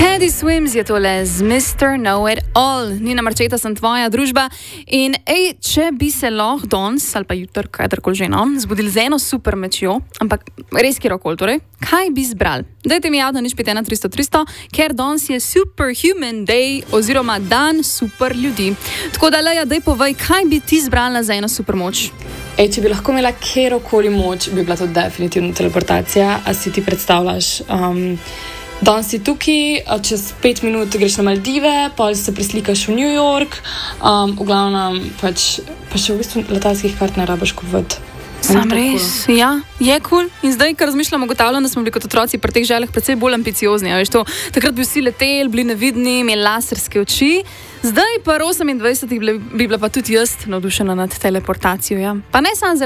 Teddy Swims je tole z Mr. Know-It-All. Nina Marčeta, sem tvoja družba. In če bi se lahko danes ali pa jutri, kadarkoli že, zbudili z eno super mečjo, ampak res kjerokoli, torej, kaj bi zbrali? Dajte mi javno nič 5 na 300 300, ker danes je Superhuman Day oziroma dan super ljudi. Tako da, Leja, daj povej, kaj bi ti zbrala za eno super moč? Če bi lahko imela kjerokoli moč, bi bila to definitivno teleportacija. A si ti predstavljaš? Danes si tukaj, čez 5 minut greš na Maldive, pa se preslikaš v New York, v glavnem pa še v bistvu letalskih kart ne rabiš kupovati. Sam res, cool. Ja, je kul. Cool. In zdaj, kar razmišljamo, ugotavljam, da smo bili kot otroci pri teh željah precej bolj ambiciozni. Takrat bi vsi leteli, bili nevidni, imeli laserske oči. Zdaj pa 28 bi bila pa tudi jaz navdušena nad teleportacijo. Ja. Pa ne samo